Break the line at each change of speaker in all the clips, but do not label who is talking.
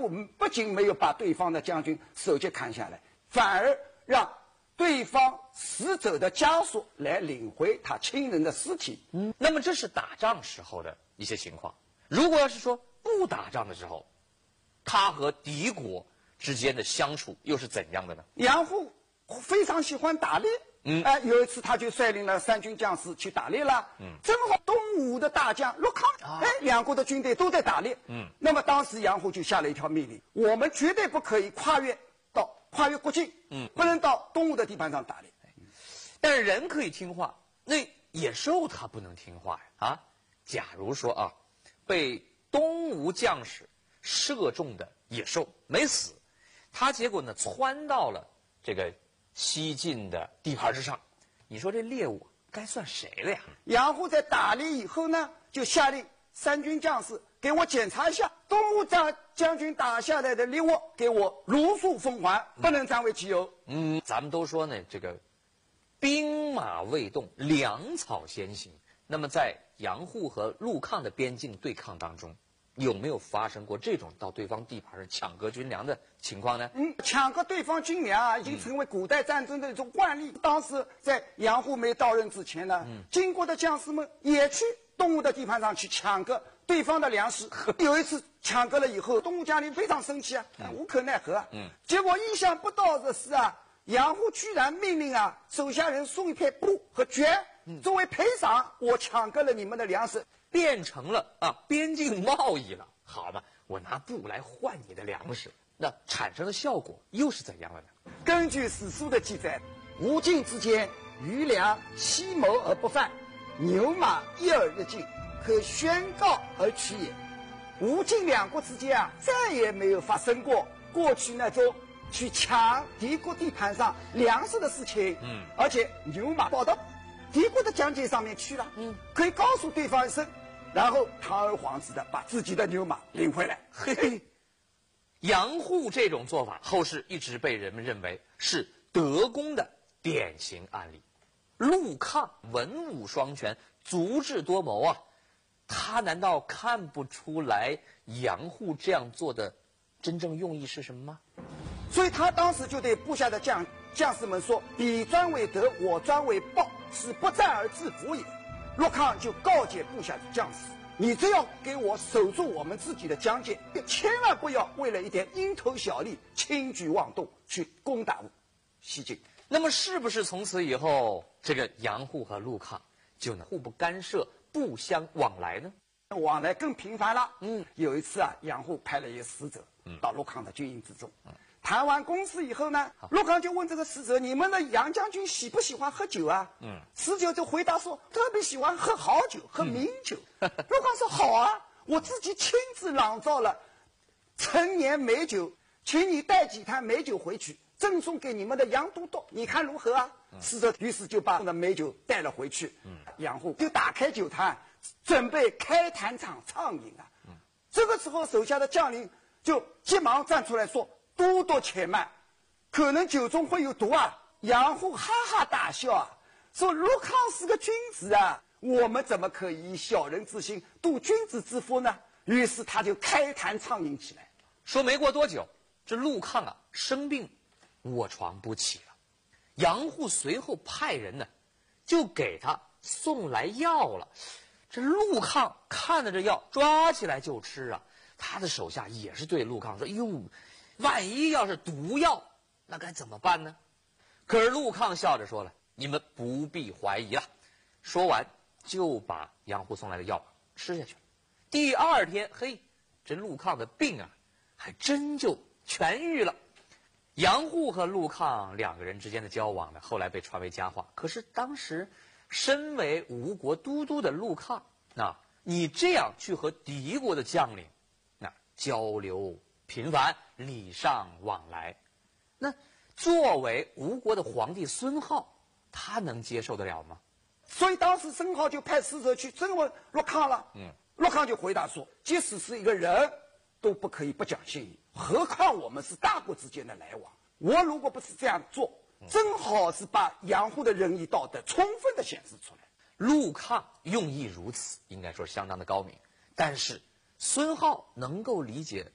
户不仅没有把对方的将军首级砍下来，反而让对方死者的家属来领回他亲人的尸体。
那么这是打仗时候的一些情况。如果要是说不打仗的时候，他和敌国之间的相处又是怎样的呢？
杨户非常喜欢打猎，有一次他就率领了3军将士去打猎了，正好东吴的大将陆抗，两国的军队都在打猎，那么当时杨户就下了一条命令，我们绝对不可以跨越国境，不能到东吴的地盘上打猎。
但是人可以听话，那野兽它不能听话呀！假如说被东吴将士射中的野兽没死，他结果呢窜到了这个西晋的地盘之上，你说这猎物该算谁了呀？
杨户在打猎以后呢，就下令3军将士给我检查一下东吴将军打下来的猎物，给我如数奉还，不能占为己有。
咱们都说呢，这个兵马未动，粮草先行。那么在杨户和陆抗的边境对抗当中，有没有发生过这种到对方地盘上抢夺军粮的情况呢？
抢夺对方军粮已经成为古代战争的一种惯例。当时在杨户没到任之前呢，经过的将士们也去东吴的地盘上去抢夺对方的粮食。有一次抢夺了以后，东吴将领非常生气无可奈何结果意想不到的是杨户居然命令手下人送一片布和绢，作为赔偿，我抢夺了你们的粮食。
变成了边境贸易了。好吧，我拿布来换你的粮食，那产生的效果又是怎样的呢？
根据史书的记载，吴晋之间余粮七谋而不犯，牛马一而一进，可宣告而取也。吴晋两国之间再也没有发生过过去那种去抢敌国地盘上粮食的事情。而且牛马跑到敌国的疆界上面去了，可以告诉对方一声，然后堂而皇之的把自己的牛马领回来。
杨户这种做法，后世一直被人们认为是德公的典型案例。陆抗文武双全，足智多谋他难道看不出来杨户这样做的真正用意是什么吗？
所以他当时就对部下的将士们说：“彼专为德，我专为暴，是不战而制服也。”陆抗就告诫部下的将士：“你只要给我守住我们自己的疆界，千万不要为了一点蝇头小利轻举妄动去攻打西晋。”
那么是不是从此以后，这个杨户和陆抗就能互不干涉、不相往来呢？
往来更频繁了。有一次杨户派了一个使者到陆抗的军营之中，谈完公事以后呢，陆抗就问这个使者：“你们的杨将军喜不喜欢喝酒啊？”使者就回答说：“特别喜欢喝好酒，喝名酒。”陆抗说：“好啊，我自己亲自朗造了陈年美酒，请你带几坛美酒回去，赠送给你们的杨都督，你看如何啊？”使者于是就把美酒带了回去。杨户就打开酒坛，准备开坛场畅饮这个时候手下的将领就急忙站出来说：“都督且慢，可能酒中会有毒啊！”杨户哈哈大笑说：“陆抗是个君子我们怎么可以以小人之心度君子之腹呢？”于是他就开坛畅饮起来。
说没过多久，这陆抗生病卧床不起了。杨户随后派人呢，就给他送来药了。这陆抗看着这药，抓起来就吃他的手下也是对陆抗说：“哟，万一要是毒药，那该怎么办呢？”可是陆抗笑着说了：“你们不必怀疑了。”说完就把杨户送来的药吃下去了。第二天，这陆抗的病还真就痊愈了。杨户和陆抗两个人之间的交往呢，后来被传为佳话。可是当时身为吴国都督的陆抗，你这样去和敌国的将领交流频繁，礼尚往来，那作为吴国的皇帝孙皓，他能接受得了吗？
所以当时孙皓就派使者去征问陆抗了。陆抗就回答说：“即使是一个人都不可以不讲信义，何况我们是大国之间的来往。我如果不是这样做，正好是把杨户的仁义道德充分的显示出来。”
陆抗用意如此，应该说相当的高明。但是孙皓能够理解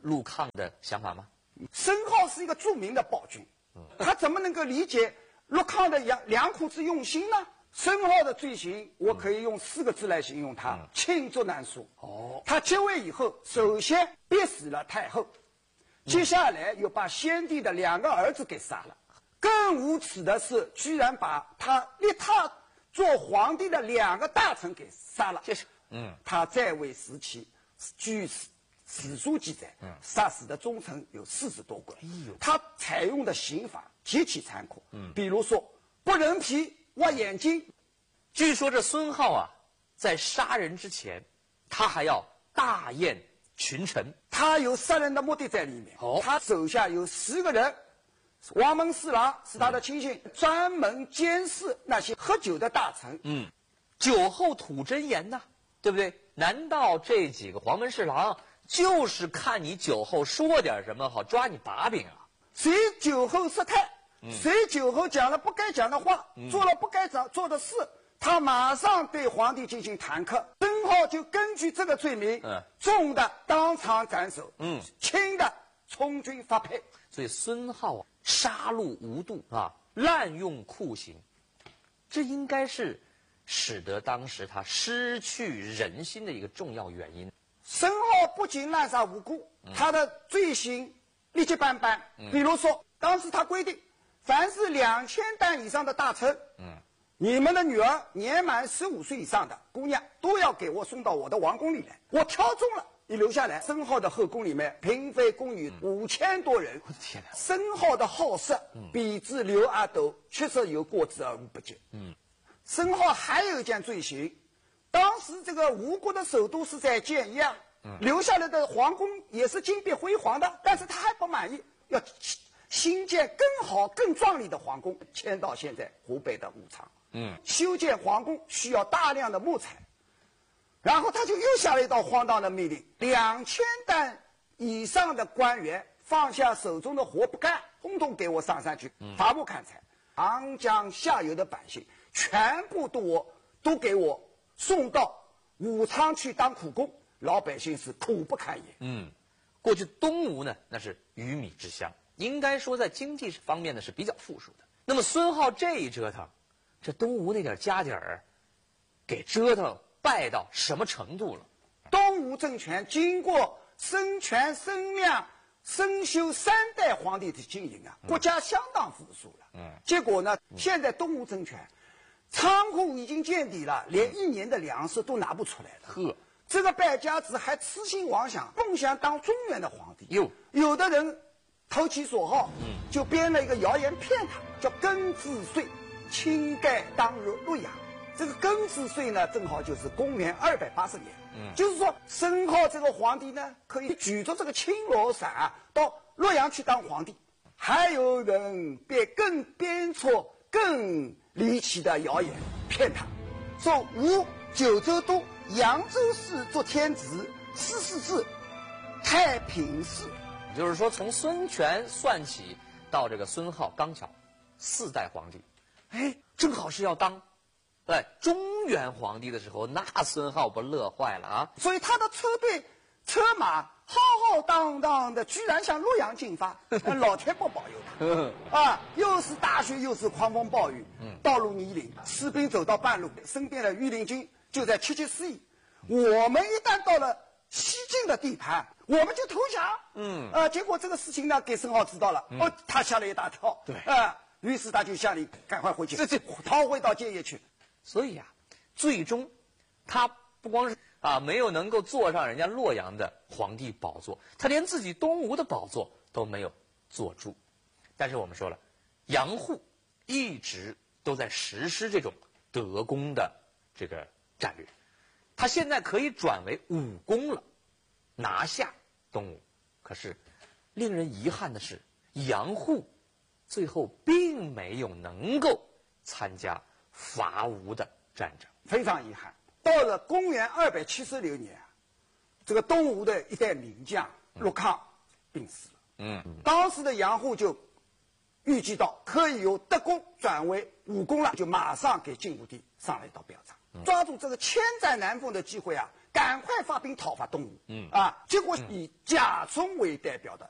陆抗的想法吗？
申浩是一个著名的暴君，他怎么能够理解陆抗的良苦之用心呢？申浩的罪行，我可以用4个字来形容他：罄竹难书。他继位以后，首先逼死了太后，接下来又把先帝的2个儿子给杀了。更无耻的是，居然把立他做皇帝的2个大臣给杀了。他在位时期，据史书记载，杀死的忠臣有40多个。他采用的刑法极其残酷，比如说剥人皮、挖眼睛。
据说这孙浩啊，在杀人之前，他还要大宴群臣，
他有杀人的目的在里面。他手下有10个人，王门侍郎是他的亲信，专门监视那些喝酒的大臣。
酒后吐真言呐，对不对？难道这几个黄门侍郎就是看你酒后说点什么，好抓你把柄啊？
谁酒后失态，谁酒后讲了不该讲的话，做了不该做的事，他马上对皇帝进行弹劾。申浩就根据这个罪名，重的当场斩首，轻的充军发配。
所以孙浩啊，杀戮无度啊，滥用酷刑，这应该是使得当时他失去人心的一个重要原因。
申浩不仅滥杀无辜，他的罪行立即斑斑。比如说，当时他规定，凡是2000担以上的大臣，你们的女儿年满15岁以上的姑娘，都要给我送到我的王宫里来。我挑中了，你留下来。申浩的后宫里面，嫔妃宫女5000多人。
我的天哪！
申浩的好色，比之刘阿斗，确实有过之而无不及。申浩还有一件罪行，当时这个吴国的首都是在建阳，留下来的皇宫也是金碧辉煌的，但是他还不满意，要新建更好更壮丽的皇宫，迁到现在湖北的武昌。修建皇宫需要大量的木材，然后他就又下了一道荒诞的命令：2000担以上的官员放下手中的活不干，统统给我上山去伐木砍柴。长江下游的百姓全部都给我送到武昌去当苦工，老百姓是苦不堪言。
过去东吴呢，那是鱼米之乡，应该说在经济方面呢是比较富庶的。那么孙浩这一折腾，这东吴那点家底儿，给折腾败到什么程度了？
东吴政权经过申权、申亮、申修3代皇帝的经营啊，国家相当富庶了。结果呢，现在东吴政权仓库已经见底了，连1年的粮食都拿不出来了。这个败家子还痴心妄想，梦想当中原的皇帝。有的人投其所好，就编了一个谣言骗他，叫庚子岁，亲盖当洛阳。这个庚子岁呢，正好就是公元280年。就是说，申浩这个皇帝呢，可以举着这个青罗伞到洛阳去当皇帝。还有人编错更离奇的谣言骗他，说吴九州都扬州市做天子，44字太平市。
就是说，从孙权算起到这个孙浩，刚巧4代皇帝，正好是要当中原皇帝的时候，那孙浩不乐坏了啊！
所以他的车队车马浩浩荡荡的，居然向洛阳进发，老天不保佑他又是大雪又是狂风暴雨，道路泥泞，士兵走到半路，身边的御林军就在窃窃私语：我们一旦到了西晋的地盘，我们就投降。结果这个事情呢，给申浩知道了，他吓了一大跳。于是他就下令赶快回去，逃回到建业去。
所以最终他不光是没有能够坐上人家洛阳的皇帝宝座，他连自己东吴的宝座都没有坐住。但是我们说了，杨户一直都在实施这种德攻的这个战略，他现在可以转为武攻了，拿下东吴。可是令人遗憾的是，杨户最后并没有能够参加伐吴的战争。
非常遗憾，到了公元276年，这个东吴的一代名将陆抗病死了。当时的杨户就预计到可以由德攻转为武攻了，就马上给晋武帝上了一道表彰，抓住这个千载难逢的机会赶快发兵讨伐东吴。结果以贾充为代表的